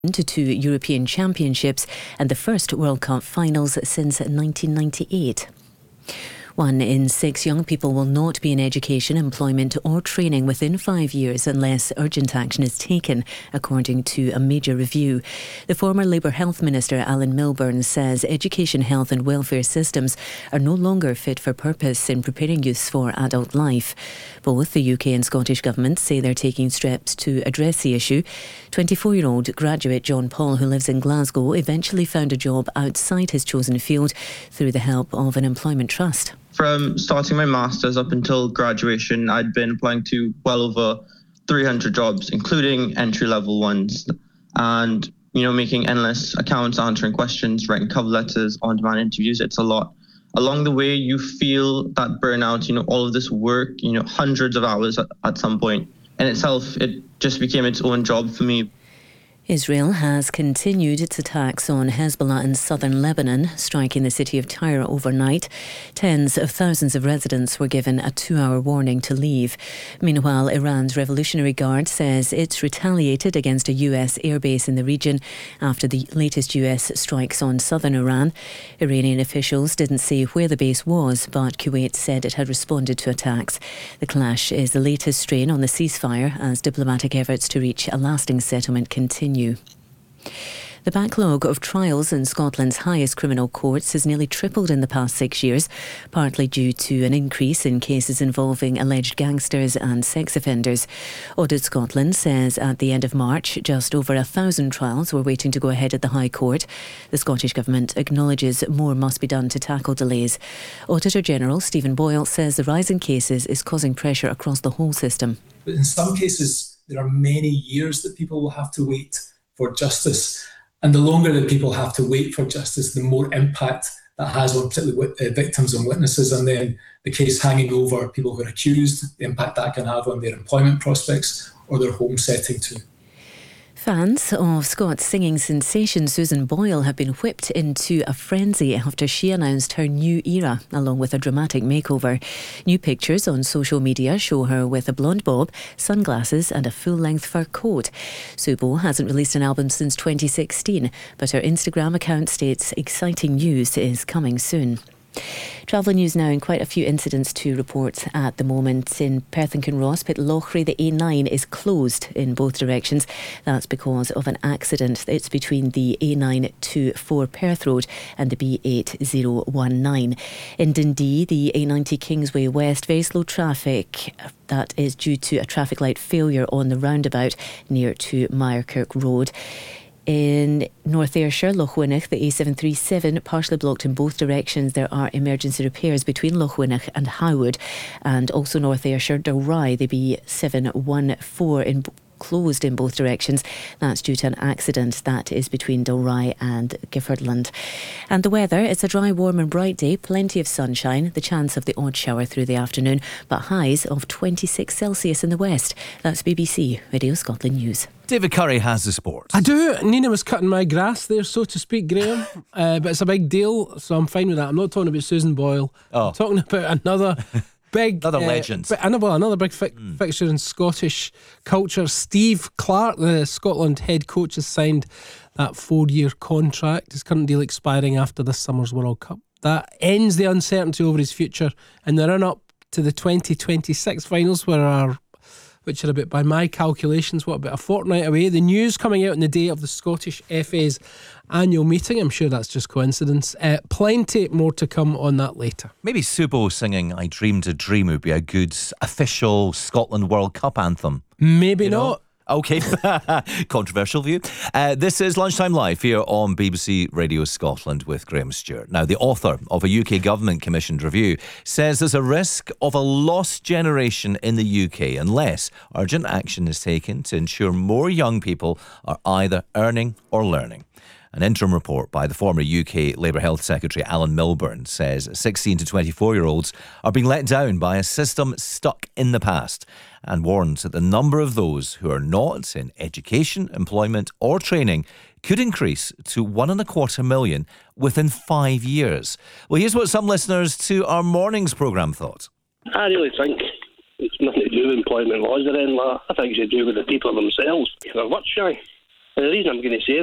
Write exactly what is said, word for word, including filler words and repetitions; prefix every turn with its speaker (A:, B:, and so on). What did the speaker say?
A: to two European Championships and the first World Cup finals since nineteen ninety-eight. One in six young people will not be in education, employment or training within five years unless urgent action is taken, according to a major review. The former Labour Health Minister Alan Milburn says education, health and welfare systems are no longer fit for purpose in preparing youths for adult life. Both the U K and Scottish governments say they're taking steps to address the issue. twenty-four-year-old graduate John Paul, who lives in Glasgow, eventually found a job outside his chosen field through the help of an employment trust.
B: From starting my masters up until graduation, I'd been applying to well over three hundred jobs, including entry-level ones, and, you know, making endless accounts, answering questions, writing cover letters, on-demand interviews. It's a lot. Along the way, you feel that burnout, you know, all of this work, you know, hundreds of hours at, at some point. In itself, it just became its own job for me.
A: Israel has continued its attacks on Hezbollah in southern Lebanon, striking the city of Tyre overnight. Tens of thousands of residents were given a two-hour warning to leave. Meanwhile, Iran's Revolutionary Guard says it's retaliated against a U S airbase in the region after the latest U S strikes on southern Iran. Iranian officials didn't say where the base was, but Kuwait said it had responded to attacks. The clash is the latest strain on the ceasefire as diplomatic efforts to reach a lasting settlement continue. The backlog of trials in Scotland's highest criminal courts has nearly tripled in the past six years, partly due to an increase in cases involving alleged gangsters and sex offenders. Audit Scotland says at the end of March, just over a thousand trials were waiting to go ahead at the High Court. The Scottish Government acknowledges more must be done to tackle delays. Auditor General Stephen Boyle says the rise in cases is causing pressure across the whole system.
C: But in some cases, there are many years that people will have to wait for justice. And the longer that people have to wait for justice, the more impact that has on particularly victims and witnesses, and then the case hanging over people who are accused, the impact that can have on their employment prospects or their home setting too.
A: Fans of Scots singing sensation Susan Boyle have been whipped into a frenzy after she announced her new era, along with a dramatic makeover. New pictures on social media show her with a blonde bob, sunglasses and a full-length fur coat. Subo hasn't released an album since twenty sixteen, but her Instagram account states exciting news is coming soon. Travel news now, and quite a few incidents to report at the moment. In Perth and Kinross, Pitlochry, the A nine is closed in both directions. That's because of an accident. It's between the A nine to four Perth Road and the B eight zero one nine. In Dundee, the A ninety Kingsway West, very slow traffic. That is due to a traffic light failure on the roundabout near to Myerkirk Road. In North Ayrshire, Lochwinnoch, the A seven thirty-seven partially blocked in both directions. There are emergency repairs between Lochwinnoch and Howwood, and also North Ayrshire, Dalry, the B seven one four in closed in both directions. That's due to an accident that is between Dalry and Giffordland. And the weather, it's a dry, warm and bright day, plenty of sunshine, the chance of the odd shower through the afternoon, but highs of twenty-six Celsius in the west. That's B B C Radio Scotland News.
D: David Curry has the sport.
E: I do. Nina was cutting my grass there, so to speak, Graham. uh, but it's a big deal, so I'm fine with that. I'm not talking about Susan Boyle.
D: Oh.
E: I'm talking about another big...
D: another
E: uh,
D: legend.
E: But another, another big fi- mm. fixture in Scottish culture. Steve Clarke, the Scotland head coach, has signed that four-year contract. His current deal expiring after this summer's World Cup. That ends the uncertainty over his future in the run-up to the twenty twenty-six finals, where our... which are about, by my calculations, what, about a fortnight away. The news coming out on the day of the Scottish F A's annual meeting. I'm sure that's just coincidence. Uh, plenty more to come on that later.
D: Maybe Subo singing I Dreamed a Dream would be a good official Scotland World Cup anthem.
E: Maybe
D: you
E: not.
D: Know? Okay, controversial view. Uh, this is Lunchtime Live here on B B C Radio Scotland with Graham Stewart. Now, the author of a U K government commissioned review says there's a risk of a lost generation in the U K unless urgent action is taken to ensure more young people are either earning or learning. An interim report by the former U K Labour Health Secretary Alan Milburn says sixteen to twenty-four-year-olds are being let down by a system stuck in the past, and warns that the number of those who are not in education, employment or training could increase to one and a quarter million within five years. Well, here's what some listeners to our morning's programme thought.
F: I really think it's nothing to do with employment laws or anything like that. I think it's to do with the people themselves. They're work shy. And the reason I'm going to say